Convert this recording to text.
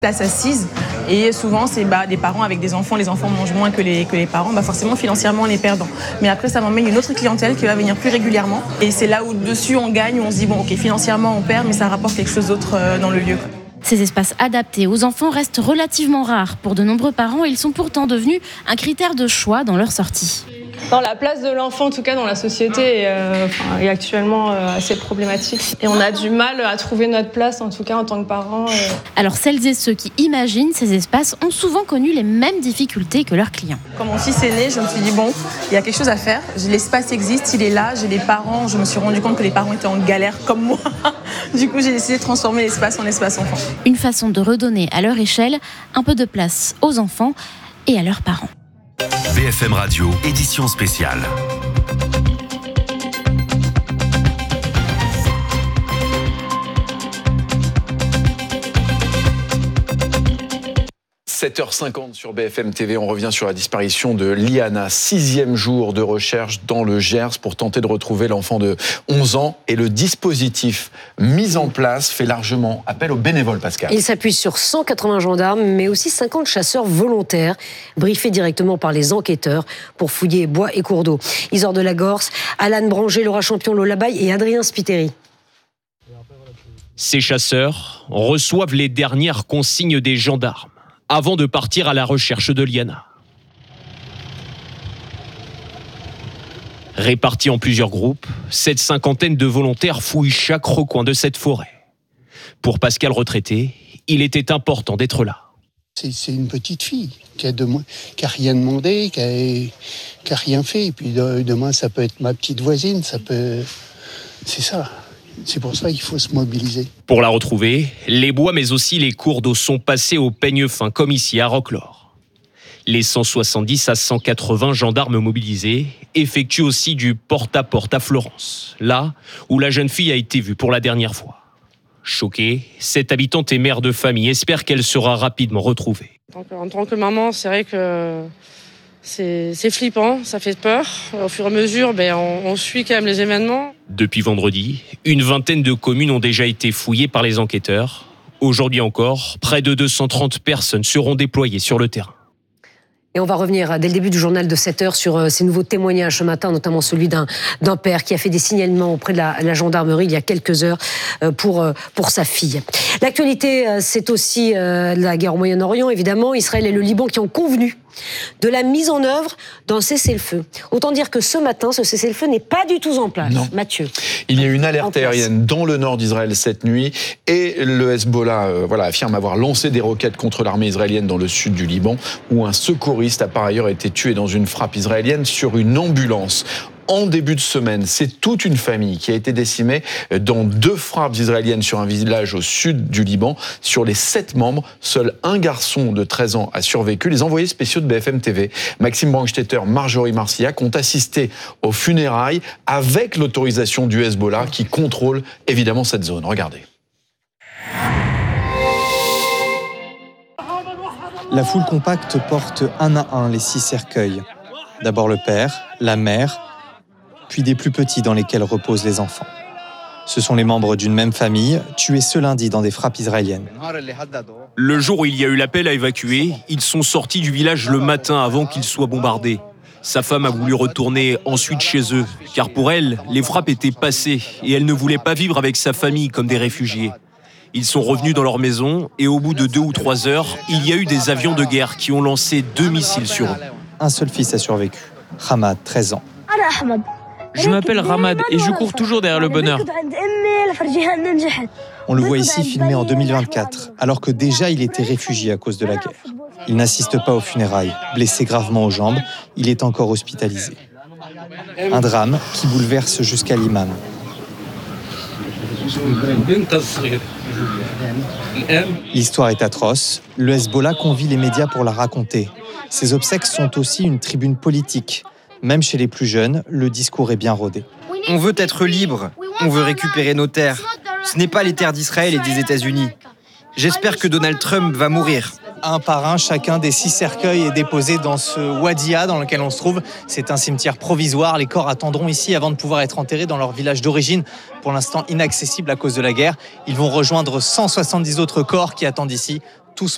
Place assise et souvent c'est des parents avec des enfants, les enfants mangent moins que les parents, forcément financièrement on est perdant. Mais après ça m'emmène une autre clientèle qui va venir plus régulièrement et c'est là où dessus on gagne, où on se dit bon ok financièrement on perd mais ça rapporte quelque chose d'autre dans le lieu. Ces espaces adaptés aux enfants restent relativement rares. Pour de nombreux parents, ils sont pourtant devenus un critère de choix dans leur sortie. La place de l'enfant, en tout cas dans la société, est actuellement assez problématique. Et on a du mal à trouver notre place, en tout cas en tant que parents. Alors celles et ceux qui imaginent ces espaces ont souvent connu les mêmes difficultés que leurs clients. Quand mon fils est né, je me suis dit bon, il y a quelque chose à faire. L'espace existe, il est là, j'ai des parents. Je me suis rendu compte que les parents étaient en galère comme moi. Du coup, j'ai décidé de transformer l'espace en espace enfant. Une façon de redonner à leur échelle un peu de place aux enfants et à leurs parents. BFM Radio, édition spéciale. « 7h50 sur BFM TV, on revient sur la disparition de Liana, 6e jour de recherche dans le Gers pour tenter de retrouver l'enfant de 11 ans. Et le dispositif mis en place fait largement appel aux bénévoles, Pascal. Il s'appuie sur 180 gendarmes, mais aussi 50 chasseurs volontaires, briefés directement par les enquêteurs pour fouiller bois et cours d'eau. Isor de la Gorse, Alan Branger, Laura Champion, Lola Baye et Adrien Spiteri. Ces chasseurs reçoivent les dernières consignes des gendarmes avant de partir à la recherche de Liana. Répartis en plusieurs groupes, cette cinquantaine de volontaires fouillent chaque recoin de cette forêt. Pour Pascal retraité, il était important d'être là. C'est une petite fille qui a rien demandé, qui a rien fait. Et puis demain, ça peut être ma petite voisine, c'est ça. C'est pour ça qu'il faut se mobiliser. Pour la retrouver, les bois mais aussi les cours d'eau sont passés au peigne fin, comme ici à Roquelaure. Les 170 à 180 gendarmes mobilisés effectuent aussi du porte-à-porte à Florence, là où la jeune fille a été vue pour la dernière fois. Choquée, cette habitante et mère de famille espère qu'elle sera rapidement retrouvée. En tant que maman, c'est vrai que c'est flippant, ça fait peur. Au fur et à mesure, on suit quand même les événements. Depuis vendredi, une vingtaine de communes ont déjà été fouillées par les enquêteurs. Aujourd'hui encore, près de 230 personnes seront déployées sur le terrain. Et on va revenir dès le début du journal de 7h sur ces nouveaux témoignages ce matin, notamment celui d'un père qui a fait des signalements auprès de la gendarmerie il y a quelques heures pour sa fille. L'actualité, c'est aussi la guerre au Moyen-Orient, évidemment. Israël et le Liban qui ont convenu de la mise en œuvre d'un cessez-le-feu. Autant dire que ce matin, ce cessez-le-feu n'est pas du tout en place. Non. Mathieu. Il y a eu une alerte aérienne dans le nord d'Israël cette nuit et le Hezbollah affirme avoir lancé des roquettes contre l'armée israélienne dans le sud du Liban où un secouriste a par ailleurs été tué dans une frappe israélienne sur une ambulance. En début de semaine, c'est toute une famille qui a été décimée dans 2 frappes israéliennes sur un village au sud du Liban. Sur les 7 membres, seul un garçon de 13 ans a survécu. Les envoyés spéciaux de BFM TV, Maxime Brandstetter, Marjorie Marcillac, ont assisté aux funérailles avec l'autorisation du Hezbollah qui contrôle évidemment cette zone. Regardez. La foule compacte porte un à un les 6 cercueils. D'abord le père, la mère, puis des plus petits dans lesquels reposent les enfants. Ce sont les membres d'une même famille, tués ce lundi dans des frappes israéliennes. Le jour où il y a eu l'appel à évacuer, ils sont sortis du village le matin avant qu'il soit bombardé. Sa femme a voulu retourner ensuite chez eux, car pour elle, les frappes étaient passées et elle ne voulait pas vivre avec sa famille comme des réfugiés. Ils sont revenus dans leur maison et au bout de 2 ou 3 heures, il y a eu des avions de guerre qui ont lancé 2 missiles sur eux. Un seul fils a survécu, Hamad, 13 ans. Je m'appelle Ramad et je cours toujours derrière le bonheur. On le voit ici filmé en 2024, alors que déjà il était réfugié à cause de la guerre. Il n'assiste pas aux funérailles. Blessé gravement aux jambes, il est encore hospitalisé. Un drame qui bouleverse jusqu'à l'imam. L'histoire est atroce. Le Hezbollah convie les médias pour la raconter. Ces obsèques sont aussi une tribune politique. Même chez les plus jeunes, le discours est bien rodé. On veut être libre, on veut récupérer nos terres. Ce n'est pas les terres d'Israël et des États-Unis. J'espère que Donald Trump va mourir. Un par un, chacun des 6 cercueils est déposé dans ce wadia dans lequel on se trouve. C'est un cimetière provisoire. Les corps attendront ici avant de pouvoir être enterrés dans leur village d'origine, pour l'instant inaccessible à cause de la guerre. Ils vont rejoindre 170 autres corps qui attendent ici